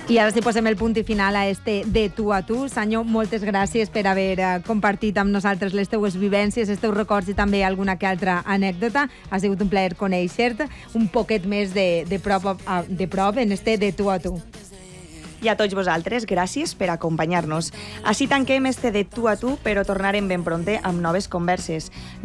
I ara sí posem el punt i final a este de tu a tu. Senyor, moltes gràcies per haver compartit amb nosaltres les teues vivències, els teus records i també alguna que altra anècdota. Ha sigut un plaer conèixer-te un poquet més de prop en este de tu a tu. I a tots vosaltres, gràcies per acompanyar-nos. Així tanquem este de tu a tu, però tornarem ben pronte amb noves converses.